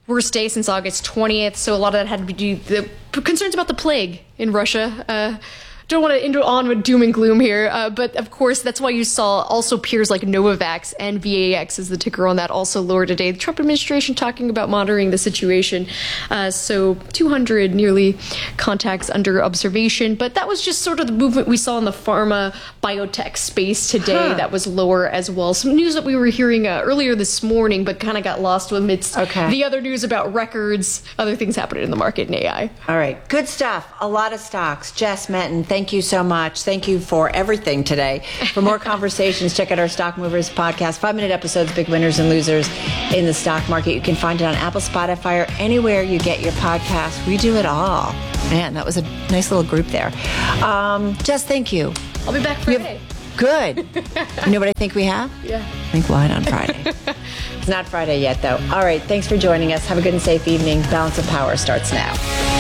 S8: worst day since August 20th. So a lot of that had to do the concerns about the plague in Russia. Don't want to enter on with doom and gloom here, but of course that's why you saw also peers like Novavax and VAX is the ticker on that also lower today. The Trump administration talking about monitoring the situation. So 200 nearly contacts under observation, but that was just sort of the movement we saw in the pharma biotech space today. That was lower as well. Some news that we were hearing earlier this morning, but kind of got lost amidst the other news about records, other things happening in the market in AI.
S6: All right, good stuff. A lot of stocks. Jess Metton, thank you so much. Thank you for everything today. For more conversations, check out our Stock Movers podcast, 5-minute episodes, big winners and losers in the stock market. You can find it on Apple, Spotify, or anywhere you get your podcast. We do it all. Man, that was a nice little group there. Jess, thank you.
S8: I'll be back Friday.
S6: Good. You know what I think we have?
S8: Yeah.
S6: Think wine on Friday. It's not Friday yet, though. All right, thanks for joining us. Have a good and safe evening. Balance of Power starts now.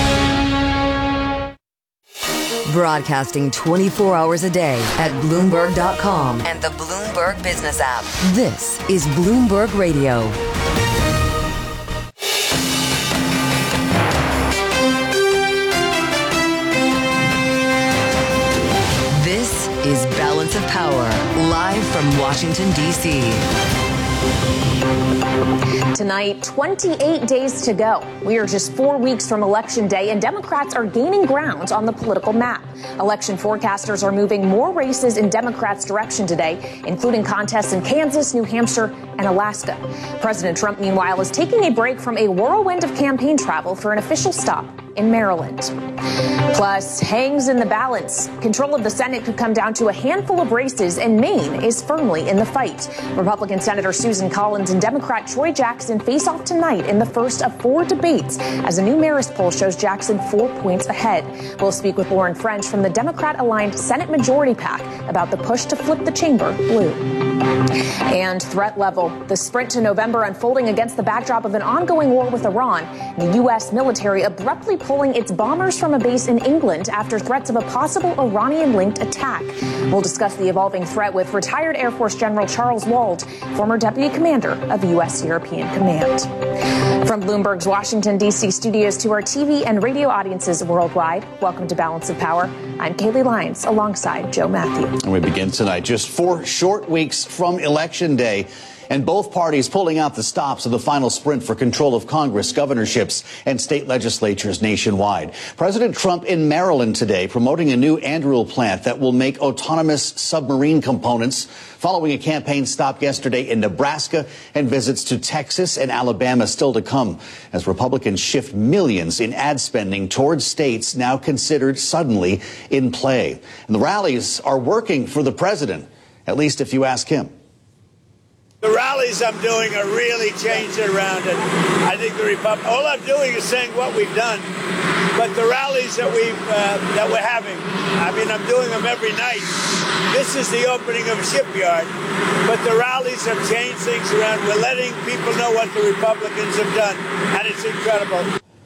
S4: Broadcasting 24 hours a day at Bloomberg.com and the Bloomberg Business app. This is Bloomberg Radio. This is Balance of Power, live from Washington, D.C.
S1: Tonight, 28 days to go. We are just 4 weeks from Election Day, and Democrats are gaining ground on the political map. Election forecasters are moving more races in Democrats' direction today, including contests in Kansas, New Hampshire, and Alaska. President Trump, meanwhile, is taking a break from a whirlwind of campaign travel for an official stop in Maryland. Plus, hangs in the balance. Control of the Senate could come down to a handful of races, and Maine is firmly in the fight. Republican Senator Susan Collins and Democrat Troy Jackson face off tonight in the first of 4 debates, as a new Marist poll shows Jackson 4 points ahead. We'll speak with Lauren French from the Democrat-aligned Senate Majority PAC about the push to flip the chamber blue. And threat level. The sprint to November unfolding against the backdrop of an ongoing war with Iran. The U.S. military abruptly pulling its bombers from a base in England after threats of a possible Iranian-linked attack. We'll discuss the evolving threat with retired Air Force General Charles Wald, former deputy commander of U.S. European Command. From Bloomberg's Washington, D.C. studios to our TV and radio audiences worldwide, welcome to Balance of Power. I'm Kaylee Lyons alongside Joe Matthew.
S2: And we begin tonight just 4 short weeks from Election Day, and both parties pulling out the stops of the final sprint for control of Congress, governorships, and state legislatures nationwide. President Trump in Maryland today promoting a new Anduril plant that will make autonomous submarine components, following a campaign stop yesterday in Nebraska and visits to Texas and Alabama still to come, as Republicans shift millions in ad spending towards states now considered suddenly in play. And the rallies are working for the president, at least if you ask him.
S3: The rallies I'm doing are really changing around it. I think all I'm doing is saying what we've done. But the rallies that we're having, I mean, I'm doing them every night. This is the opening of a shipyard. But the rallies have changed things around. We're letting people know what the Republicans have done. And it's incredible.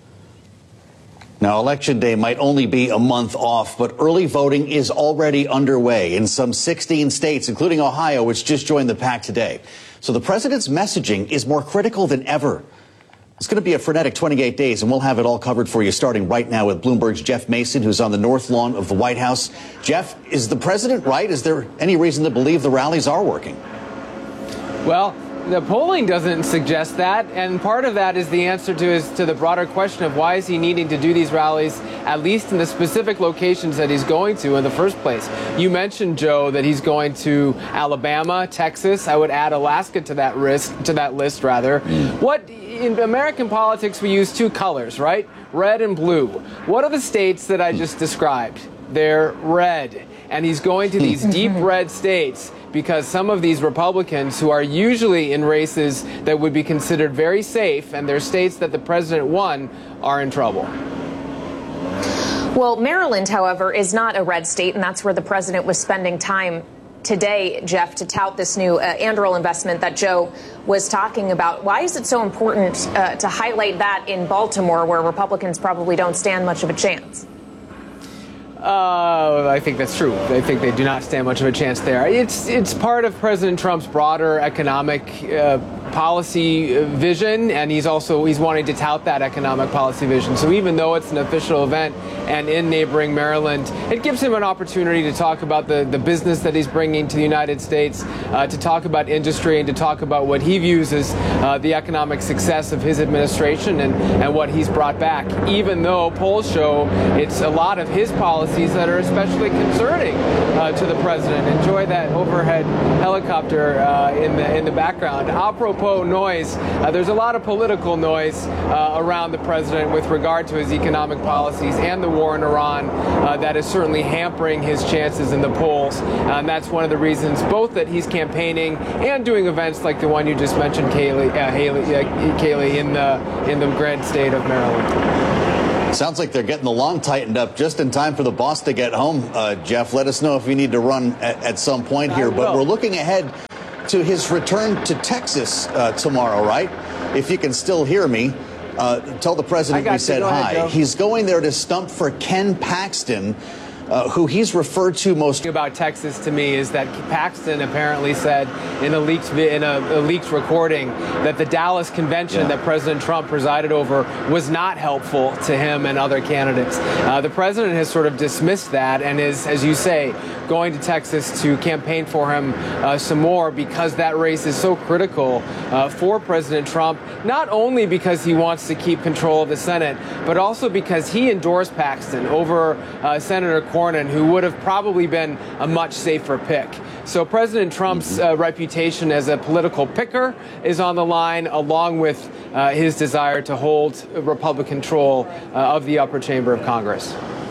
S2: Now, Election Day might only be a month off, but early voting is already underway in some 16 states, including Ohio, which just joined the pack today. So the president's messaging is more critical than ever. It's going to be a frenetic 28 days, and we'll have it all covered for you starting right now with Bloomberg's Jeff Mason, who's on the North Lawn of the White House. Jeff, is the president right? Is there any reason to believe the rallies are working?
S9: Well, the polling doesn't suggest that, and part of that is the answer to the broader question of why is he needing to do these rallies, at least in the specific locations that he's going to in the first place. You mentioned, Joe, that he's going to Alabama, Texas. I would add Alaska to that list. What in American politics we use 2 colors, right? Red and blue. What are the states that I just described? They're red, and he's going to these deep red states because some of these Republicans who are usually in races that would be considered very safe, and they're states that the president won, are in trouble.
S1: Well, Maryland, however, is not a red state, and that's where the president was spending time today, Jeff, to tout this new Anduril investment that Joe was talking about. Why is it so important to highlight that in Baltimore, where Republicans probably don't stand much of a chance?
S9: I think that's true. I think they do not stand much of a chance there. It's part of President Trump's broader economic policy vision, and he's wanting to tout that economic policy vision. So even though it's an official event and in neighboring Maryland, it gives him an opportunity to talk about the business that he's bringing to the United States, to talk about industry, and to talk about what he views as the economic success of his administration and what he's brought back, even though polls show it's a lot of his policies that are especially concerning to the president. Enjoy that overhead helicopter in the background. Apropos noise, there's a lot of political noise around the president with regard to his economic policies and the war in Iran that is certainly hampering his chances in the polls. And that's one of the reasons both that he's campaigning and doing events like the one you just mentioned, Kaylee, in the great state of Maryland.
S2: Sounds like they're getting the lawn tightened up just in time for the boss to get home. Jeff, let us know if you need to run at some point here. But we're looking ahead to his return to Texas tomorrow, right? If you can still hear me, tell the president we said hi.
S9: Joe.
S2: He's going there to stump for Ken Paxton, who he's referred to most
S9: about Texas to me is that Paxton apparently said in a leaked recording that the Dallas convention that President Trump presided over was not helpful to him and other candidates. The president has sort of dismissed that and is, as you say, going to Texas to campaign for him some more because that race is so critical for President Trump, not only because he wants to keep control of the Senate, but also because he endorsed Paxton over Senator Cornyn, who would have probably been a much safer pick. So President Trump's reputation as a political picker is on the line, along with his desire to hold Republican control of the upper chamber of Congress.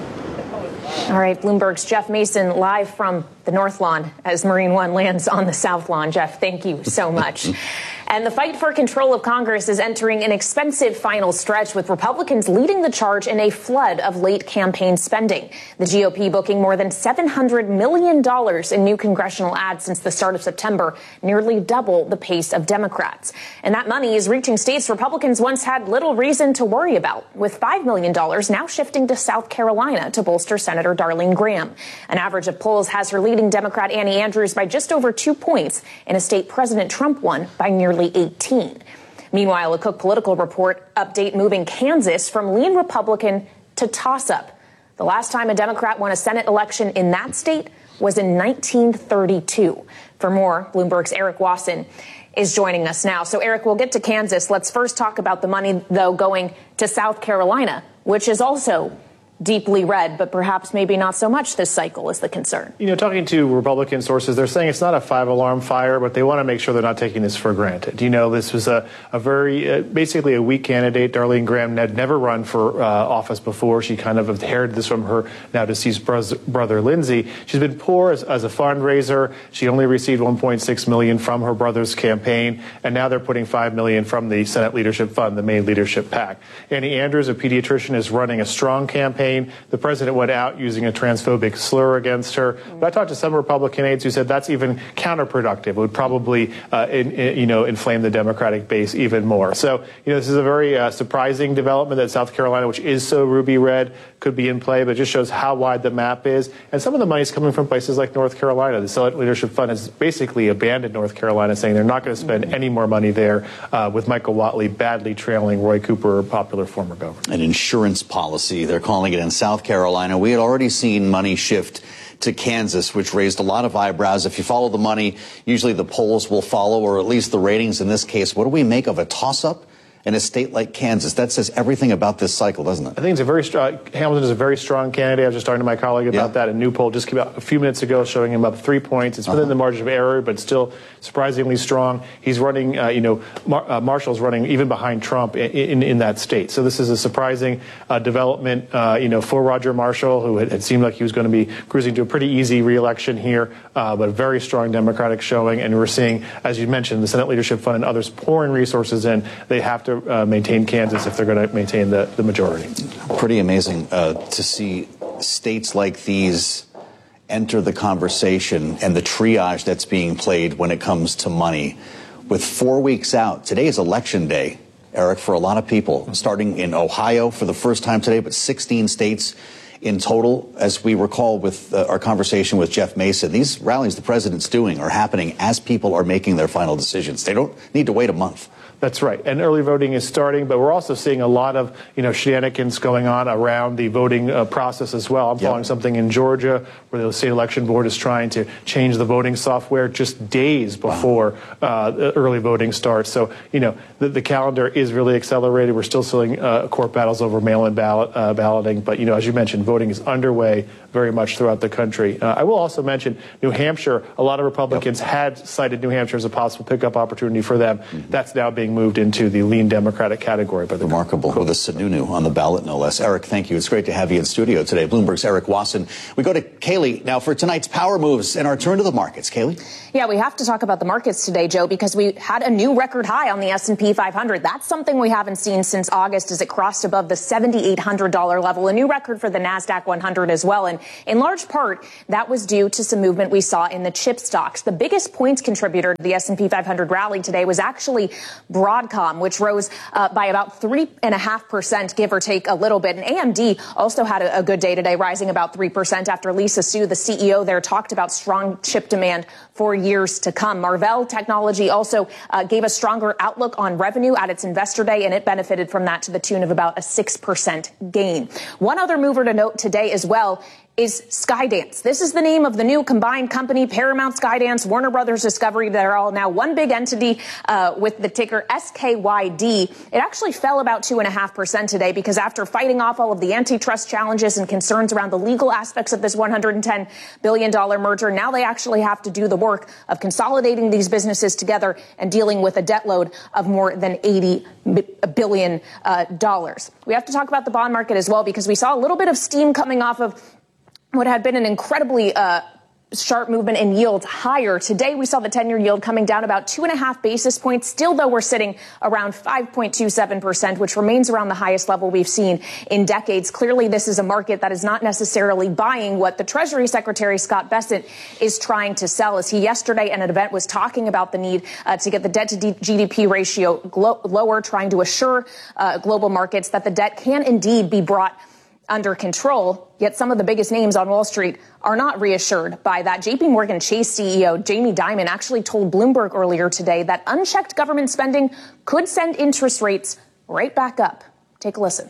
S1: All right, Bloomberg's Jeff Mason live from the North Lawn as Marine One lands on the South Lawn. Jeff, thank you so much. And the fight for control of Congress is entering an expensive final stretch, with Republicans leading the charge in a flood of late campaign spending. The GOP booking more than $700 million in new congressional ads since the start of September, nearly double the pace of Democrats. And that money is reaching states Republicans once had little reason to worry about, with $5 million now shifting to South Carolina to bolster Senator Darlene Graham. An average of polls has her leading Democrat Annie Andrews by just over 2 points in a state President Trump won by nearly 18. Meanwhile, a Cook Political Report update moving Kansas from lean Republican to toss-up. The last time a Democrat won a Senate election in that state was in 1932. For more, Bloomberg's Eric Wasson is joining us now. So, Eric, we'll get to Kansas. Let's first talk about the money, though, going to South Carolina, which is also deeply red, but perhaps maybe not so much this cycle is the concern.
S10: You know, talking to Republican sources, they're saying it's not a 5-alarm fire, but they want to make sure they're not taking this for granted. You know, this was a very, basically a weak candidate. Darlene Graham had never run for office before. She kind of inherited this from her now deceased brother, Lindsey. She's been poor as a fundraiser. She only received $1.6 million from her brother's campaign, and now they're putting $5 million from the Senate Leadership Fund, the main leadership PAC. Annie Andrews, a pediatrician, is running a strong campaign. The president went out using a transphobic slur against her. But I talked to some Republican aides who said that's even counterproductive. It would probably, inflame the Democratic base even more. So, this is a very surprising development that South Carolina, which is so ruby red, could be in play, but it just shows how wide the map is. And some of the money is coming from places like North Carolina. The Senate Leadership Fund has basically abandoned North Carolina, saying they're not going to spend any more money there, with Michael Whatley badly trailing Roy Cooper, a popular former governor.
S2: An insurance policy, they're calling it in South Carolina. We had already seen money shift to Kansas, which raised a lot of eyebrows. If you follow the money, usually the polls will follow, or at least the ratings in this case. What do we make of a toss-up in a state like Kansas? That says everything about this cycle, doesn't it?
S10: I think it's a very strong, Hamilton is a very strong candidate. I was just talking to my colleague about that. A new poll just came out a few minutes ago showing him up 3 points. It's within the margin of error, but still surprisingly strong. He's running, Marshall's running even behind Trump in that state. So this is a surprising development, for Roger Marshall, who had seemed like he was going to be cruising to a pretty easy reelection here, but a very strong Democratic showing. And we're seeing, as you mentioned, the Senate Leadership Fund and others pouring resources in. They have to maintain Kansas if they're going to maintain the majority.
S2: Pretty amazing to see states like these enter the conversation and the triage that's being played when it comes to money. With 4 weeks out, today is election day, Eric, for a lot of people, starting in Ohio for the first time today, but 16 states in total. As we recall with our conversation with Jeff Mason, these rallies the president's doing are happening as people are making their final decisions. They don't need to wait a month.
S10: That's right. And early voting is starting, but we're also seeing a lot of, shenanigans going on around the voting process as well. I'm following something in Georgia where the state election board is trying to change the voting software just days before early voting starts. So, the calendar is really accelerated. We're still seeing court battles over mail-in balloting. But, as you mentioned, voting is underway very much throughout the country. I will also mention New Hampshire. A lot of Republicans had cited New Hampshire as a possible pickup opportunity for them. That's now being moved into the lean Democratic category. By the
S2: Remarkable. With a Sununu on the ballot, no less. Eric, thank you. It's great to have you in studio today. Bloomberg's Eric Wasson. We go to Kaylee now for tonight's power moves and our turn to the markets. Kaylee?
S1: Yeah, we have to talk about the markets today, Joe, because we had a new record high on the S&P 500. That's something we haven't seen since August as it crossed above the $7,800 level, a new record for the NASDAQ 100 as well. And in large part, that was due to some movement we saw in the chip stocks. The biggest points contributor to the S&P 500 rally today was actually Broadcom, which rose by about 3.5%, give or take a little bit. And AMD also had a good day today, rising about 3% after Lisa Su, the CEO there, talked about strong chip demand for years to come. Marvell Technology also gave a stronger outlook on revenue at its investor day, and it benefited from that to the tune of about a 6% gain. One other mover to note today as well is Skydance. This is the name of the new combined company, Paramount, Skydance, Warner Brothers Discovery. They're all now one big entity with the ticker SKYD. It actually fell about 2.5% today because after fighting off all of the antitrust challenges and concerns around the legal aspects of this $110 billion merger, now they actually have to do the work of consolidating these businesses together and dealing with a debt load of more than $80 billion. We have to talk about the bond market as well because we saw a little bit of steam coming off of what had been an incredibly sharp movement in yields higher. Today, we saw the 10-year yield coming down about 2.5 basis points. Still, though, we're sitting around 5.27%, which remains around the highest level we've seen in decades. Clearly, this is a market that is not necessarily buying what the Treasury Secretary, Scott Bessent, is trying to sell, as he yesterday at an event was talking about the need to get the debt to GDP ratio lower, trying to assure global markets that the debt can indeed be brought under control. Yet some of the biggest names on Wall Street are not reassured by that. JP Morgan Chase CEO Jamie Dimon actually told Bloomberg earlier today that unchecked government spending could send interest rates right back up. Take a listen.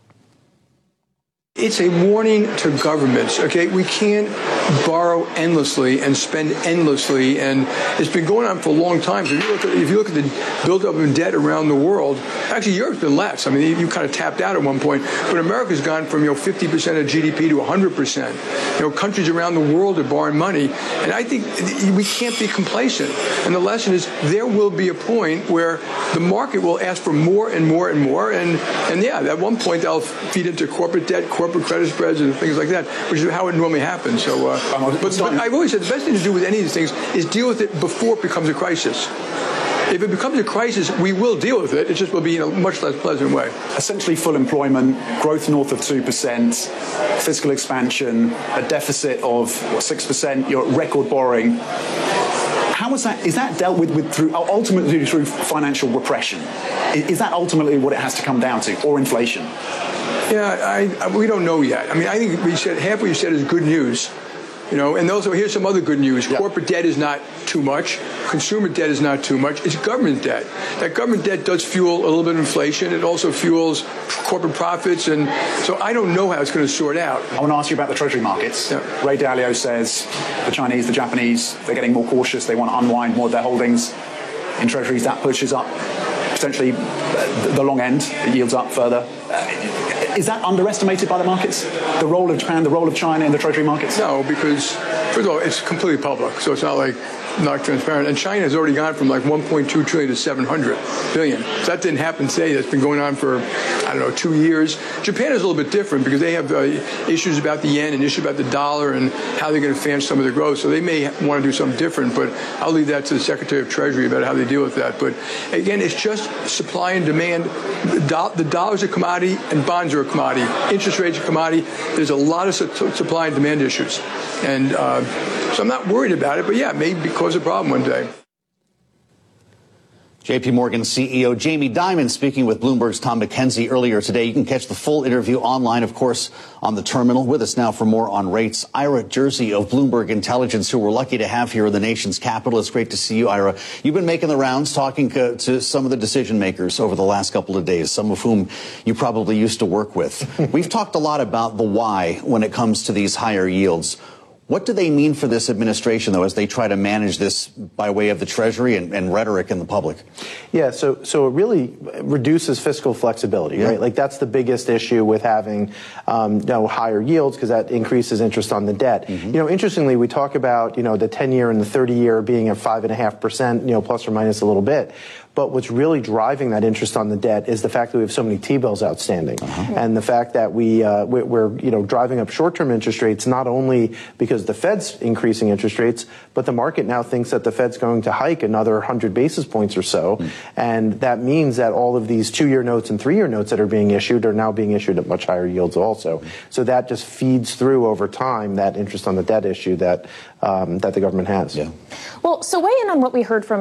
S12: It's a warning to governments, okay? We can't borrow endlessly and spend endlessly, and it's been going on for a long time. So if you look at the buildup of debt around the world, actually Europe's been less. I mean, you kind of tapped out at one point, but America's gone from 50% of GDP to 100%. Countries around the world are borrowing money, and I think we can't be complacent. And the lesson is there will be a point where the market will ask for more and more and more, and yeah, at one point they'll feed into corporate debt, corporate credit spreads and things like that, which is how it normally happens. So, but I've always said the best thing to do with any of these things is deal with it before it becomes a crisis. If it becomes a crisis, we will deal with it. It just will be in a much less pleasant way.
S14: Essentially full employment, growth north of 2%, fiscal expansion, a deficit of 6%, your record borrowing. How is that dealt with through ultimately through financial repression? Is that ultimately what it has to come down to, or inflation?
S12: Yeah, we don't know yet. I mean, I think half what you said is good news. And also here's some other good news. Yep. Corporate debt is not too much. Consumer debt is not too much. It's government debt. That government debt does fuel a little bit of inflation. It also fuels corporate profits. And so I don't know how it's going to sort out.
S14: I want to ask you about the Treasury markets. Yeah. Ray Dalio says the Chinese, the Japanese, they're getting more cautious. They want to unwind more of their holdings in Treasuries. That pushes up potentially the long end. It yields up further. Is that underestimated by the markets? The role of Japan, the role of China in the Treasury markets?
S12: No, because, first of all, it's completely public, so it's not like not transparent. And China has already gone from like 1.2 trillion to 700 billion. So that didn't happen today. That's been going on for, 2 years. Japan is a little bit different because they have issues about the yen and issues about the dollar and how they're going to finance some of their growth. So they may want to do something different, but I'll leave that to the Secretary of Treasury about how they deal with that. But again, it's just supply and demand. The dollar's a commodity and bonds are a commodity. Interest rates are a commodity. There's a lot of supply and demand issues. And so I'm not worried about it, but yeah, it may cause a problem one day.
S2: JP Morgan CEO Jamie Dimon speaking with Bloomberg's Tom McKenzie earlier today. You can catch the full interview online, of course, on the terminal. With us now for more on rates, Ira Jersey of Bloomberg Intelligence, who we're lucky to have here in the nation's capital. It's great to see you, Ira. You've been making the rounds, talking to some of the decision makers over the last couple of days, some of whom you probably used to work with. We've talked a lot about the why when it comes to these higher yields. What do they mean for this administration, though, as they try to manage this by way of the Treasury and rhetoric in the public?
S5: Yeah, so it really reduces fiscal flexibility, right? Like that's the biggest issue with having higher yields, because that increases interest on the debt. Interestingly, we talk about the 10-year and the 30-year being at 5.5%, plus or minus a little bit. But what's really driving that interest on the debt is the fact that we have so many T-bills outstanding, and the fact that we're driving up short-term interest rates, not only because the Fed's increasing interest rates, but the market now thinks that the Fed's going to hike another 100 basis points or so, and that means that all of these 2-year notes and 3-year notes that are being issued are now being issued at much higher yields also. So that just feeds through over time that interest on the debt issue that the government has.
S1: Well, so weigh in on what we heard from